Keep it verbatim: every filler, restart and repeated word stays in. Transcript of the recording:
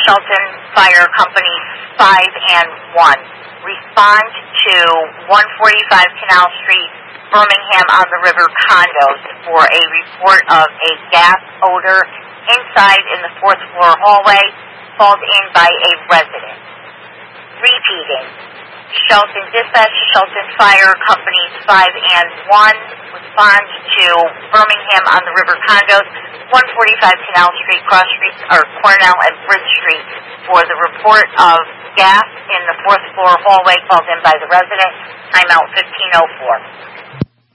Shelton Fire Company five and one. Respond to one forty-five Canal Street, Birmingham on the River condos for a report of a gas odor inside in the fourth floor hallway called in by a resident. Repeating. Shelton Dispatch, Shelton Fire Companies five and one. Respond to Birmingham on the River condos, one forty-five Canal Street, Cross Street, or Cornell and Bridge Street for the report of gas in the fourth floor hallway called in by the resident. Timeout fifteen oh four.